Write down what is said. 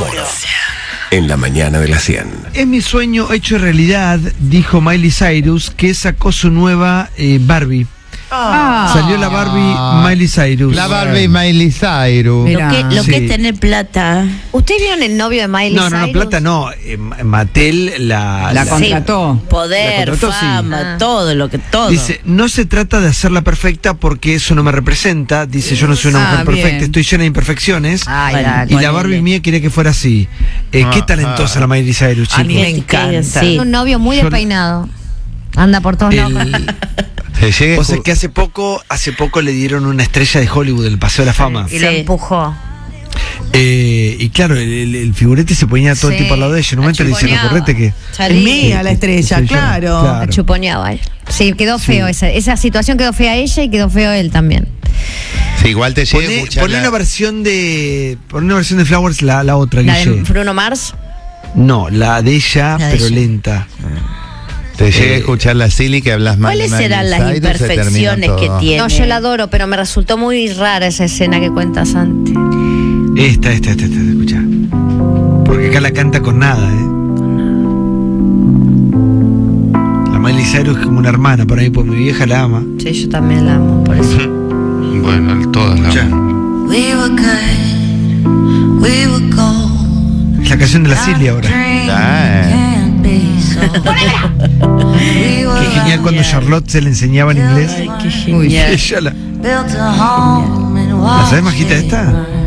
En la mañana de las 100. Es mi sueño hecho realidad, dijo Miley Cyrus, que sacó su nueva Barbie. Salió la Barbie Miley Cyrus. La Barbie Miley Cyrus. Lo que es tener plata. ¿Ustedes vieron el novio de Miley Cyrus? No, plata no. Mattel la contrató. Poder, la contrató, fama, todo. Dice, no se trata de hacerla perfecta porque eso no me representa. Dice, yo no soy una mujer perfecta, estoy llena de imperfecciones. Y la Barbie mía quería que fuera así. Qué talentosa la Miley Cyrus, chicos. A mí me encanta. Sí. Un novio muy despeinado. Anda por todos lados. O sea que hace poco le dieron una estrella de Hollywood, el Paseo de la Fama. Y lo empujó. Y claro, el figurete se ponía todo el tiempo al lado de ella. En un momento le dice a correte que es mía la estrella, claro. La chuponeaba él. Sí, quedó feo esa situación, quedó fea ella y quedó feo él también. Sí, igual te llega Poné una versión de Flowers, la otra, ¿La Guille. de Bruno Mars? No, la de ella, pero lenta. Te llega a escuchar la Silly que hablas mal. ¿Cuáles serán las imperfecciones que tiene? No, yo la adoro, pero me resultó muy rara esa escena que cuentas antes. Esta, escucha. Porque acá la canta con nada, La Miley Cyrus es como una hermana para mí, porque mi vieja la ama. Sí, yo también la amo, por eso. Bueno, todas la aman. Es la canción de la Silly ahora. Qué genial cuando Charlotte se le enseñaba en inglés. Ay, qué genial. Ella ¿La sabes, Majita, esta?